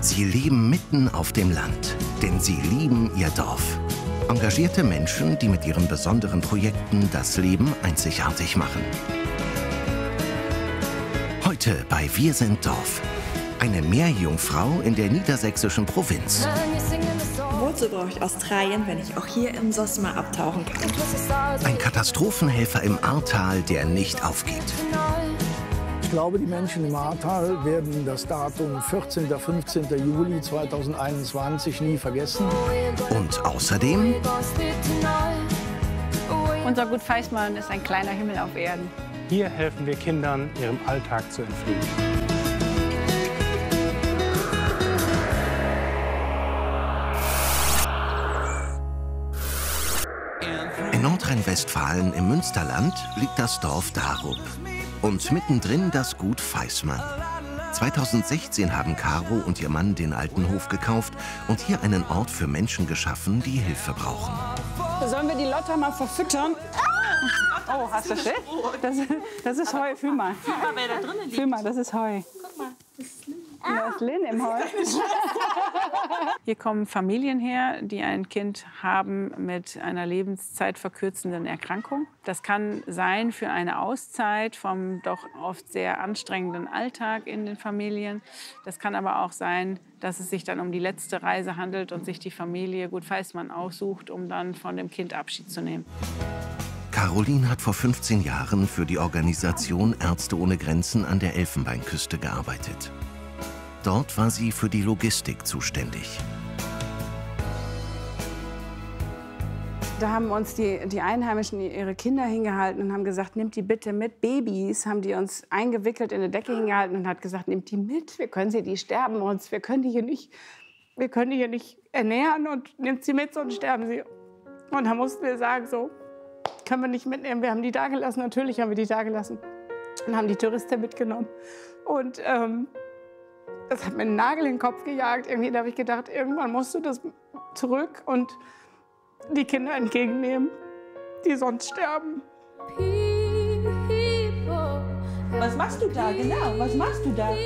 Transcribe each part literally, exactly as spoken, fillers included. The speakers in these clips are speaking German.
Sie leben mitten auf dem Land, denn sie lieben ihr Dorf. Engagierte Menschen, die mit ihren besonderen Projekten das Leben einzigartig machen. Heute bei Wir sind Dorf. Eine Meerjungfrau in der niedersächsischen Provinz. Wozu brauche ich Australien, wenn ich auch hier im Sosma abtauchen kann? Ein Katastrophenhelfer im Ahrtal, der nicht aufgibt. Ich glaube, die Menschen im Ahrtal werden das Datum vierzehnten fünfzehnten Juli zweitausendeinundzwanzig nie vergessen. Und außerdem... Unser Gut Feismann ist ein kleiner Himmel auf Erden. Hier helfen wir Kindern, ihrem Alltag zu entfliehen. In Nordrhein-Westfalen im Münsterland liegt das Dorf Darup. Und mittendrin das Gut Feismann. zweitausendsechzehn haben Caro und ihr Mann den alten Hof gekauft und hier einen Ort für Menschen geschaffen, die Hilfe brauchen. Sollen wir die Lotta mal verfüttern? Oh, hast du Schild? Das, das ist Heu, fühl mal. Guck mal, wer da drinnen liegt. Fühl mal, das ist Heu. Guck mal, das ist Lynn. Da ist Lynn im Heu. Hier kommen Familien her, die ein Kind haben mit einer lebenszeitverkürzenden Erkrankung. Das kann sein für eine Auszeit vom doch oft sehr anstrengenden Alltag in den Familien. Das kann aber auch sein, dass es sich dann um die letzte Reise handelt und sich die Familie Gut Feismann aussucht, um dann von dem Kind Abschied zu nehmen. Caroline hat vor fünfzehn Jahren für die Organisation Ärzte ohne Grenzen an der Elfenbeinküste gearbeitet. Dort war sie für die Logistik zuständig. Da haben uns die, die Einheimischen ihre Kinder hingehalten und haben gesagt, nehmt die bitte mit. Babys haben die uns eingewickelt, in eine Decke hingehalten und hat gesagt, nehmt die mit, wir können sie, die sterben uns, wir können die hier nicht, wir können die hier nicht ernähren und nehmt sie mit, sonst sterben sie. Und da mussten wir sagen, so, können wir nicht mitnehmen. Wir haben die da gelassen, natürlich haben wir die da gelassen und haben die Touristen mitgenommen. Und ähm, das hat mir einen Nagel in den Kopf gejagt. Irgendwie habe ich gedacht, irgendwann musst du das zurück und die Kinder entgegennehmen, die sonst sterben. Was machst du da, genau? Was machst du da?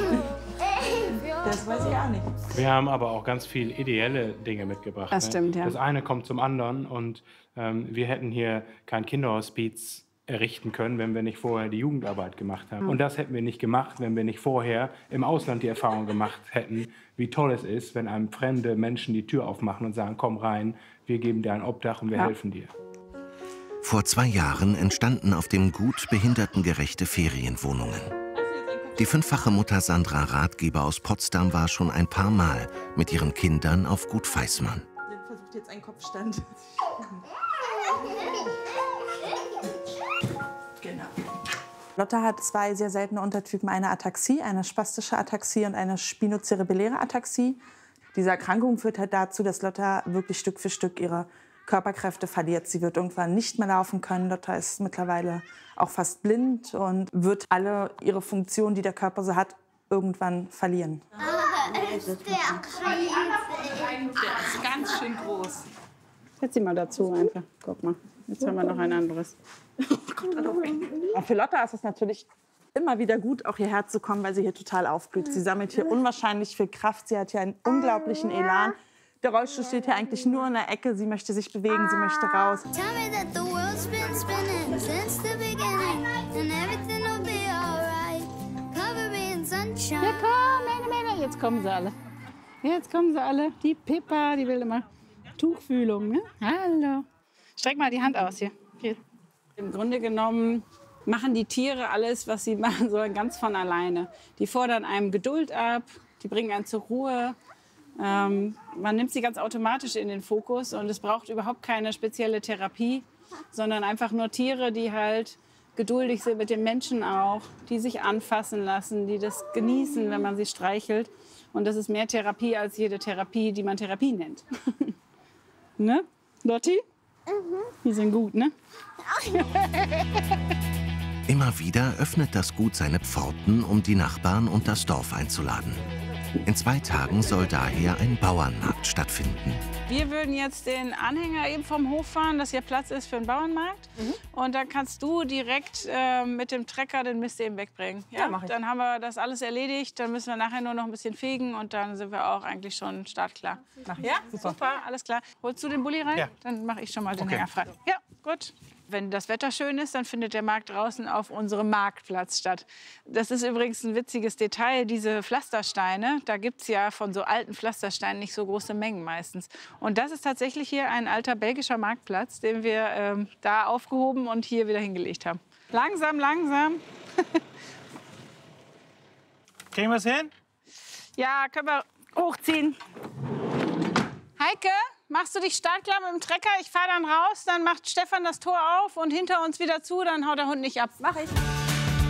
Das weiß ich auch nicht. Wir haben aber auch ganz viele ideelle Dinge mitgebracht. Das stimmt, ne? ja. Das eine kommt zum anderen und ähm, wir hätten hier kein Kinderhospiz errichten können, wenn wir nicht vorher die Jugendarbeit gemacht haben. Und das hätten wir nicht gemacht, wenn wir nicht vorher im Ausland die Erfahrung gemacht hätten, wie toll es ist, wenn einem fremde Menschen die Tür aufmachen und sagen, komm rein, wir geben dir ein Obdach und wir ja. helfen dir. Vor zwei Jahren entstanden auf dem Gut behindertengerechte Ferienwohnungen. Die fünffache Mutter Sandra Ratgeber aus Potsdam war schon ein paar Mal mit ihren Kindern auf Gut Feismann. Lynn versucht jetzt einen Kopfstand. Genau. Lotta hat zwei sehr seltene Untertypen, eine Ataxie, eine spastische Ataxie und eine spinozerebelläre Ataxie. Diese Erkrankung führt halt dazu, dass Lotta wirklich Stück für Stück ihre Körperkräfte verliert. Sie wird irgendwann nicht mehr laufen können. Lotta ist mittlerweile auch fast blind und wird alle ihre Funktionen, die der Körper so hat, irgendwann verlieren. Der ist ganz schön groß. Setz sie mal dazu einfach. Guck mal, jetzt haben wir noch ein anderes. Und für Lotta ist es natürlich immer wieder gut, auch hierher zu kommen, weil sie hier total aufblüht. Sie sammelt hier unwahrscheinlich viel Kraft. Sie hat hier einen unglaublichen Elan. Der Rollstuhl steht hier eigentlich nur in der Ecke. Sie möchte sich bewegen, sie möchte raus. Ja, komm, meine Männer. Jetzt kommen sie alle. Jetzt kommen sie alle. Die Pippa, die will immer Tuchfühlung. Ne? Hallo. Streck mal die Hand aus hier. hier. Im Grunde genommen machen die Tiere alles, was sie machen sollen, ganz von alleine. Die fordern einem Geduld ab, die bringen einen zur Ruhe. Ähm, man nimmt sie ganz automatisch in den Fokus und es braucht überhaupt keine spezielle Therapie, sondern einfach nur Tiere, die halt geduldig sind mit den Menschen auch, die sich anfassen lassen, die das genießen, wenn man sie streichelt. Und das ist mehr Therapie als jede Therapie, die man Therapie nennt. Ne, Lotti? Mhm. Die sind gut, ne? Immer wieder öffnet das Gut seine Pforten, um die Nachbarn und das Dorf einzuladen. In zwei Tagen soll daher ein Bauernmarkt stattfinden. Wir würden jetzt den Anhänger eben vom Hof fahren, dass hier Platz ist für einen Bauernmarkt. Mhm. Und dann kannst du direkt äh, mit dem Trecker den Mist eben wegbringen. Ja, ja, mach ich. Dann haben wir das alles erledigt. Dann müssen wir nachher nur noch ein bisschen fegen und dann sind wir auch eigentlich schon startklar. Mach ich. Ja, super. super, alles klar. Holst du den Bulli rein? Ja. Dann mache ich schon mal den okay. Hänger frei. Ja, gut. Wenn das Wetter schön ist, dann findet der Markt draußen auf unserem Marktplatz statt. Das ist übrigens ein witziges Detail, diese Pflastersteine. Da gibt es ja von so alten Pflastersteinen nicht so große Mengen meistens. Und das ist tatsächlich hier ein alter belgischer Marktplatz, den wir ähm, da aufgehoben und hier wieder hingelegt haben. Langsam, langsam. Kriegen wir es hin? Ja, können wir hochziehen. Heike? Machst du dich startklar mit dem Trecker? Ich fahre dann raus, dann macht Stefan das Tor auf und hinter uns wieder zu, dann haut der Hund nicht ab. Mach ich.